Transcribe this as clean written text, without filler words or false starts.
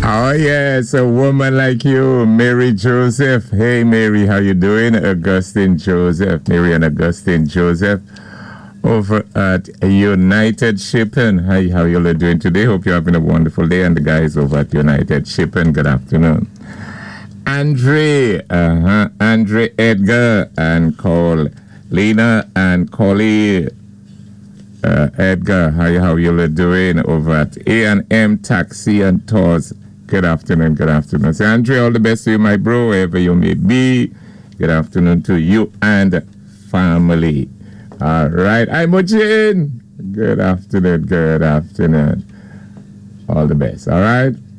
Oh yes, a woman like you, Mary Joseph. Hey Mary, how you doing? Augustine Joseph, Mary and Augustine Joseph over at United Shipping. Hi, how you all doing today? Hope you're having a wonderful day. And the guys over at United Shipping, good afternoon. Andre Edgar and Cole, Lena and Collie. Edgar, how you all doing over at A&M Taxi and Tours? Good afternoon, good afternoon. So Andre, all the best to you, my bro, wherever you may be. Good afternoon to you and family. All right, I'm Mojin. Good afternoon, good afternoon. All the best, all right?